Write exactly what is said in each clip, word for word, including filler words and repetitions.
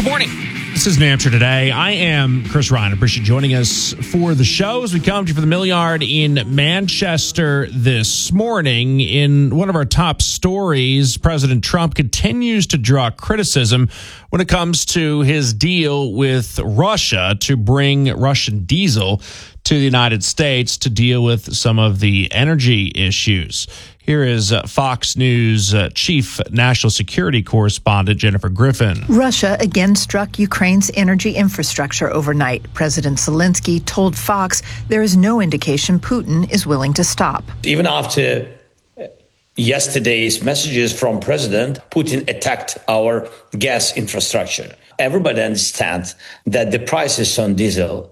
Good morning. This is New Hampshire Today. I am Chris Ryan. I appreciate you joining us for the show as we come to you from the Mill Yard in Manchester this morning. In one of our top stories, President Trump continues to draw criticism when it comes to his deal with Russia to bring Russian diesel to the United States to deal with some of the energy issues. Here is uh, Fox News uh, chief national security correspondent Jennifer Griffin. Russia again struck Ukraine's energy infrastructure overnight. President Zelensky told Fox there is no indication Putin is willing to stop. Even after yesterday's messages from President, Putin attacked our gas infrastructure. Everybody understands that the prices on diesel,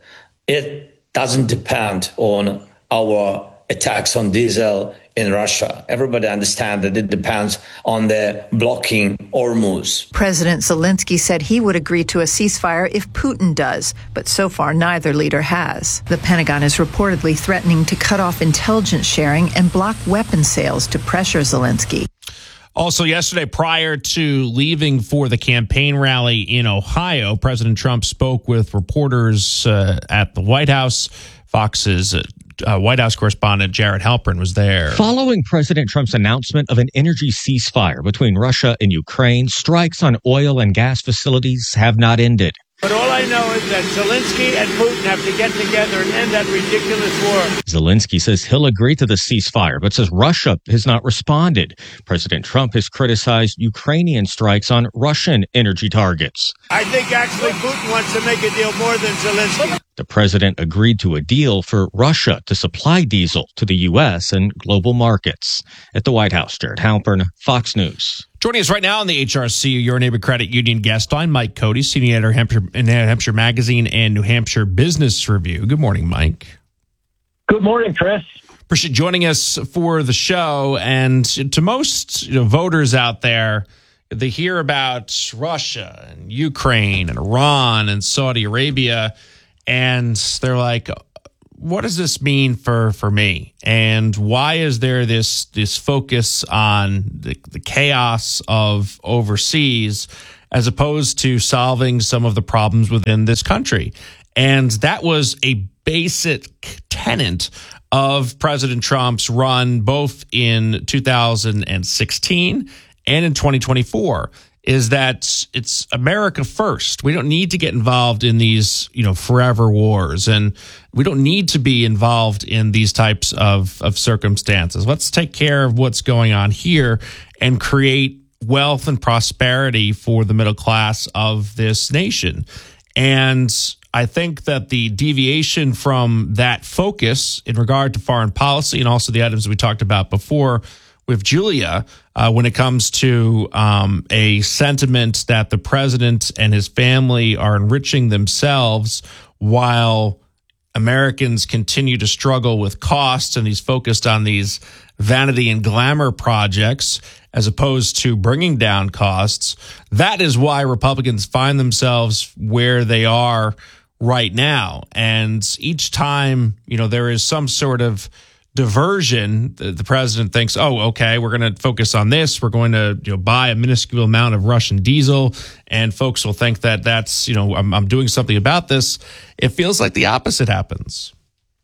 it doesn't depend on our attacks on diesel in Russia. Everybody understands that it depends on the blocking Hormuz. President Zelensky said he would agree to a ceasefire if Putin does, but so far neither leader has. The Pentagon is reportedly threatening to cut off intelligence sharing and block weapon sales to pressure Zelensky. Also, yesterday, prior to leaving for the campaign rally in Ohio, President Trump spoke with reporters uh, at the White House. Fox's uh, Uh, White House correspondent Jared Halpern was there. Following President Trump's announcement of an energy ceasefire between Russia and Ukraine, strikes on oil and gas facilities have not ended. But all I know is that Zelensky and Putin have to get together and end that ridiculous war. Zelensky says he'll agree to the ceasefire, but says Russia has not responded. President Trump has criticized Ukrainian strikes on Russian energy targets. I think actually Putin wants to make a deal more than Zelensky. The president agreed to a deal for Russia to supply diesel to the U S and global markets. At the White House, Jared Halpern, Fox News. Joining us right now on the H R C, Your Neighbor Credit Union guest line, Mike Cody, senior editor Hampshire, in New Hampshire Magazine and New Hampshire Business Review. Good morning, Mike. Good morning, Chris. Appreciate joining us for the show. And to most you know, voters out there, they hear about Russia and Ukraine and Iran and Saudi Arabia, and they're like, what does this mean for, for me? And why is there this this focus on the, the chaos of overseas as opposed to solving some of the problems within this country? And that was a basic tenet of President Trump's run both in two thousand sixteen and in twenty twenty-four. Is that it's America first. We don't need to get involved in these, you know, forever wars, and we don't need to be involved in these types of, of circumstances. Let's take care of what's going on here and create wealth and prosperity for the middle class of this nation. And I think that the deviation from that focus in regard to foreign policy and also the items we talked about before with Julia, uh, when it comes to um, a sentiment that the president and his family are enriching themselves while Americans continue to struggle with costs, and he's focused on these vanity and glamour projects as opposed to bringing down costs. That is why Republicans find themselves where they are right now. And each time, you know, there is some sort of diversion, the, the president thinks, oh, okay, we're going to focus on this. We're going to you know, buy a minuscule amount of Russian diesel, and folks will think that that's, you know, I'm, I'm doing something about this. It feels like the opposite happens.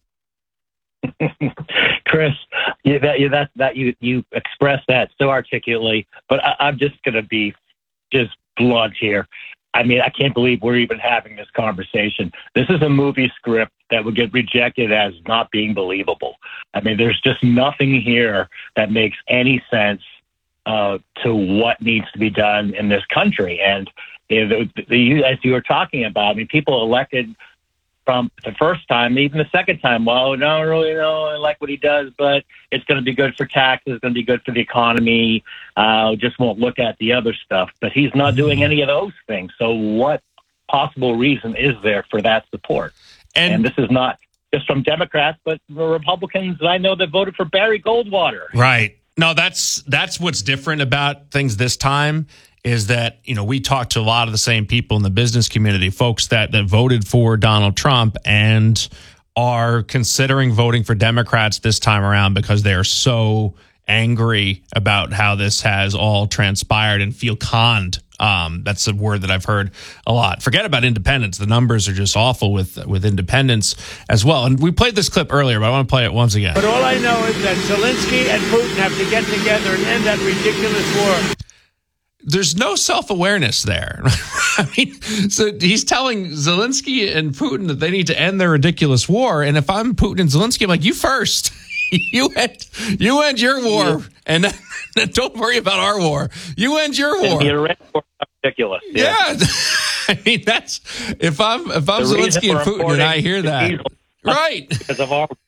Chris, yeah, that, yeah, that, that you, you express that so articulately, but I, I'm just going to be just blunt here. I mean, I can't believe we're even having this conversation. This is a movie script that would get rejected as not being believable. I mean, there's just nothing here that makes any sense uh, to what needs to be done in this country. And you know, the, the, as you were talking about, I mean, people elected Trump the first time, even the second time, well, no, I really know I like what he does, but it's going to be good for taxes, it's going to be good for the economy. Uh, just won't look at the other stuff. But he's not doing any of those things. So what possible reason is there for that support? And, and this is not just from Democrats, but the Republicans I know that voted for Barry Goldwater. Right. No, that's that's what's different about things this time. Is that, you know, we talked to a lot of the same people in the business community, folks that, that voted for Donald Trump and are considering voting for Democrats this time around because they are so angry about how this has all transpired and feel conned. Um, that's a word that I've heard a lot. Forget about independents. The numbers are just awful with with independents as well. And we played this clip earlier, but I want to play it once again. But all I know is that Zelensky and Putin have to get together and end that ridiculous war. There's no self-awareness there. I mean, so he's telling Zelensky and Putin that they need to end their ridiculous war. And if I'm Putin and Zelensky, I'm like, you first. You end, you end your war, and then don't worry about our war. You end your war. You're ridiculous. Yeah, yeah. I mean that's if I'm if I'm The Zelensky and Putin, and I hear that, diesel, right? Because of our.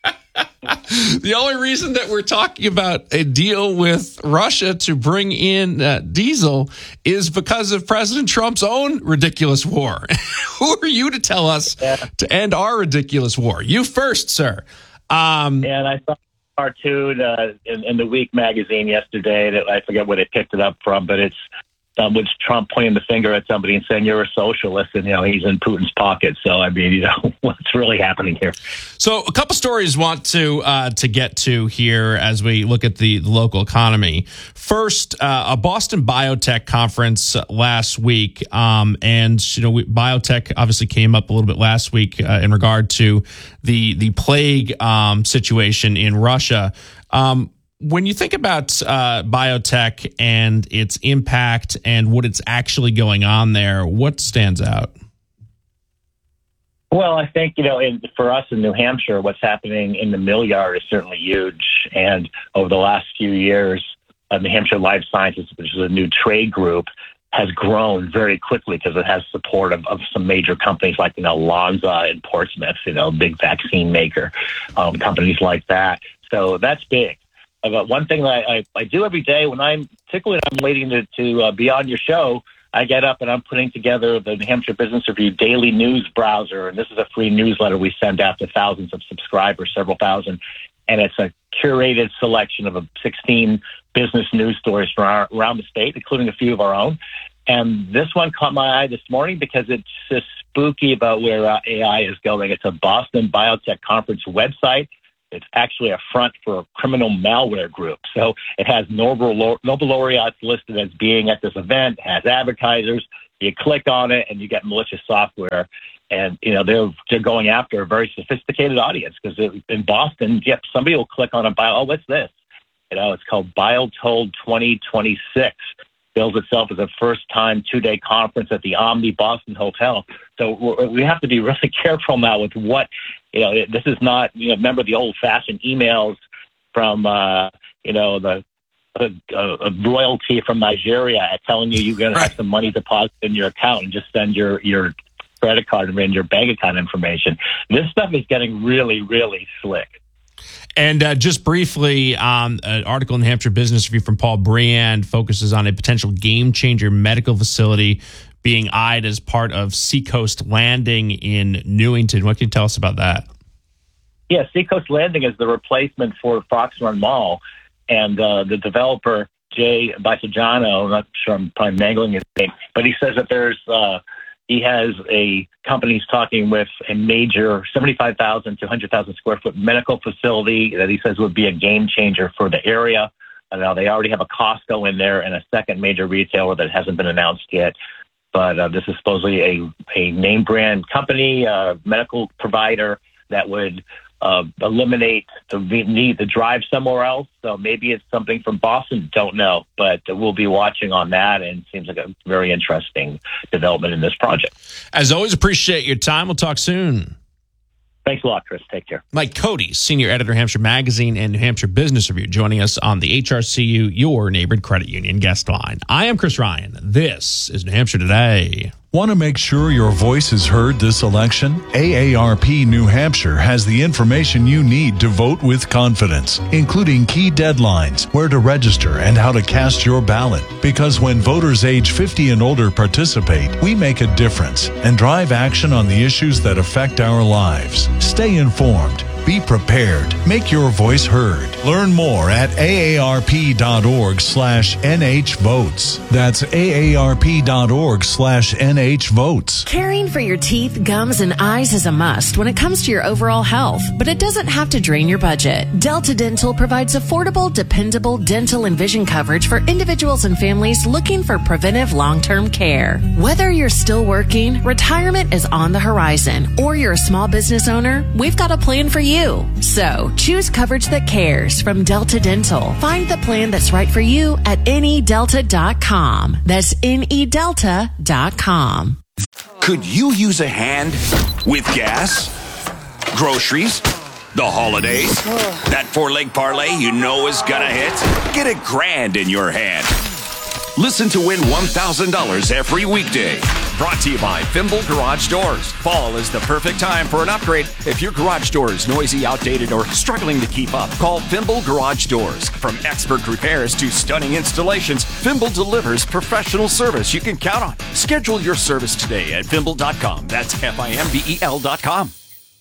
The only reason that we're talking about a deal with Russia to bring in uh, diesel is because of President Trump's own ridiculous war. Who are you to tell us yeah. to end our ridiculous war? You first, sir. Um, and I saw a cartoon uh, in, in the Week magazine yesterday that I forget where they picked it up from, but it's um, with Trump pointing the finger at somebody and saying you're a socialist, and you know he's in Putin's pocket. So I mean, you know what's really happening here. So a couple stories want to uh, to get to here as we look at the, the local economy. First, uh, a Boston biotech conference last week, um, and you know we, biotech obviously came up a little bit last week uh, in regard to the the plague um, situation in Russia. Um, When you think about uh, biotech and its impact and what it's actually going on there, what stands out? Well, I think, you know, in, for us in New Hampshire, what's happening in the mill yard is certainly huge. And over the last few years, uh, New Hampshire Life Sciences, which is a new trade group, has grown very quickly because it has support of, of some major companies like, you know, Lonza in Portsmouth, you know, big vaccine maker, um, companies like that. So that's big. But one thing that I, I do every day when I'm, particularly when I'm waiting to, to uh, be on your show, I get up and I'm putting together the New Hampshire Business Review daily news browser. And this is a free newsletter we send out to thousands of subscribers, several thousand. And it's a curated selection of sixteen business news stories from our, around the state, including a few of our own. And this one caught my eye this morning because it's just spooky about where uh, A I is going. It's a Boston Biotech Conference website. It's actually a front for a criminal malware group. So it has Nobel, Nobel laureates listed as being at this event, has advertisers. You click on it and you get malicious software. And, you know, they're, they're going after a very sophisticated audience because in Boston, yep, somebody will click on a bio. Oh, what's this? You know, it's called BioTold twenty twenty-six. Bills itself as a first-time two-day conference at the Omni Boston Hotel. So we have to be really careful now with what, you know, this is not, you know, remember the old-fashioned emails from, uh, you know, the uh, uh, royalty from Nigeria telling you you're going to have some money deposited in your account and just send your, your credit card and your bank account information. This stuff is getting really, really slick. And uh, just briefly, um, an article in the Hampshire Business Review from Paul Briand focuses on a potential game-changer medical facility being eyed as part of Seacoast Landing in Newington. What can you tell us about that? Yeah, Seacoast Landing is the replacement for Fox Run Mall. And uh, the developer, Jay Bisigiano, I'm not sure I'm probably mangling his name, but he says that there's... Uh, He has a company he's talking with a major seventy-five thousand to one hundred thousand square foot medical facility that he says would be a game changer for the area. And now they already have a Costco in there and a second major retailer that hasn't been announced yet. But uh, this is supposedly a, a name brand company, uh, medical provider that would uh, eliminate the need to drive somewhere else. So maybe it's something from Boston. Don't know, but we'll be watching on that. And it seems like a very interesting development in this project. As always, appreciate your time. We'll talk soon. Thanks a lot, Chris. Take care. Mike Cody, senior editor, Hampshire Magazine and New Hampshire Business Review, joining us on the H R C U, your neighborhood credit union guest line. I am Chris Ryan. This is New Hampshire Today. Want to make sure your voice is heard this election? A A R P New Hampshire has the information you need to vote with confidence, including key deadlines, where to register, and how to cast your ballot. Because when voters age fifty and older participate, we make a difference and drive action on the issues that affect our lives. Stay informed. Be prepared. Make your voice heard. Learn more at aarp.org slash nhvotes. That's aarp.org slash nhvotes. Caring for your teeth, gums, and eyes is a must when it comes to your overall health, but it doesn't have to drain your budget. Delta Dental provides affordable, dependable dental and vision coverage for individuals and families looking for preventive long-term care. Whether you're still working, retirement is on the horizon, or you're a small business owner, we've got a plan for you. So, choose coverage that cares from Delta Dental. Find the plan that's right for you at N E delta dot com. That's N E delta dot com. Could you use a hand with gas, groceries, the holidays? That four-leg parlay you know is gonna hit? Get a grand in your hand. Listen to win one thousand dollars every weekday. Brought to you by Fimble Garage Doors. Fall is the perfect time for an upgrade. If your garage door is noisy, outdated, or struggling to keep up, call Fimble Garage Doors. From expert repairs to stunning installations, Fimble delivers professional service you can count on. Schedule your service today at fimble dot com. That's F I M B E L dot com.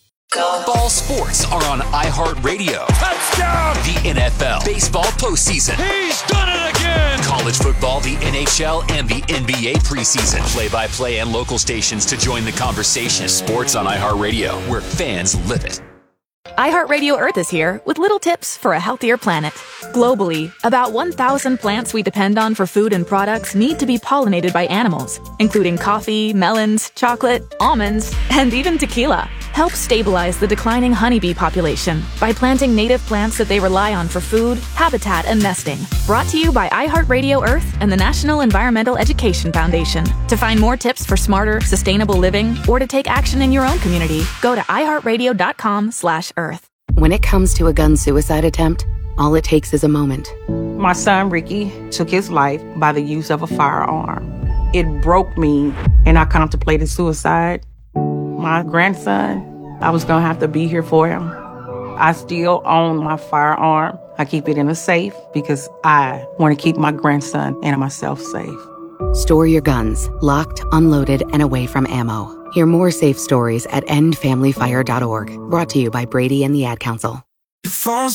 Ball sports are on iHeartRadio. Touchdown! The N F L, baseball postseason. He's done it again! College football, the N H L, and the N B A preseason. Play-by-play and local stations to join the conversation. Sports on iHeartRadio, where fans live it. iHeartRadio Earth is here with little tips for a healthier planet. Globally, about one thousand plants we depend on for food and products need to be pollinated by animals, including coffee, melons, chocolate, almonds, and even tequila. Help stabilize the declining honeybee population by planting native plants that they rely on for food, habitat, and nesting. Brought to you by iHeartRadio Earth and the National Environmental Education Foundation. To find more tips for smarter, sustainable living, or to take action in your own community, go to iHeartRadio.com slash Earth. When it comes to a gun suicide attempt, all it takes is a moment. My son, Ricky, took his life by the use of a firearm. It broke me, and I contemplated suicide. My grandson, I was going to have to be here for him. I still own my firearm. I keep it in a safe because I want to keep my grandson and myself safe. Store your guns, locked, unloaded, and away from ammo. Hear more safe stories at end family fire dot org. Brought to you by Brady and the Ad Council. Your phone's